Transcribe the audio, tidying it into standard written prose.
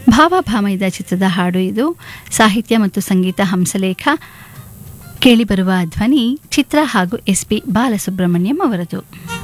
ಭಾವ ಭಾಮೈದ ಚಿತ್ರದ ಹಾಡು ಇದು. ಸಾಹಿತ್ಯ ಮತ್ತು ಸಂಗೀತ ಹಂಸಲೇಖ. ಕೇಳಿಬರುವ ಧ್ವನಿ ಚಿತ್ರ ಹಾಗೂ ಎಸ್ ಪಿ ಬಾಲಸುಬ್ರಹ್ಮಣ್ಯಂ ಅವರದು.